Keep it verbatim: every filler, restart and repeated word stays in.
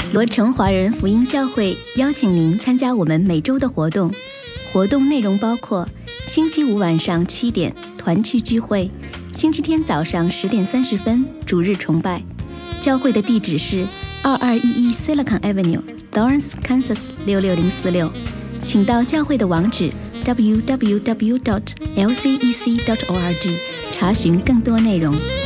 罗城华人福音教会邀请您参加我们每周的活动，活动内容包括星期五晚上七点团契聚会，星期天早上十点三十分主日崇拜。教会的地址是二二一一 Silicon Avenue Lawrence Kansas 六六零四六，请到教会的网址 double u double u double u dot l c e c dot org 查询更多内容。